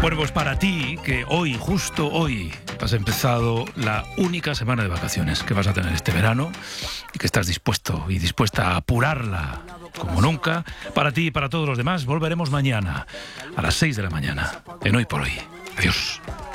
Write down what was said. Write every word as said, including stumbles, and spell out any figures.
Bueno, pues para ti, que hoy, justo hoy, has empezado la única semana de vacaciones que vas a tener este verano y que estás dispuesto y dispuesta a apurarla como nunca, para ti y para todos los demás, volveremos mañana a las seis de la mañana en Hoy por Hoy. Adiós.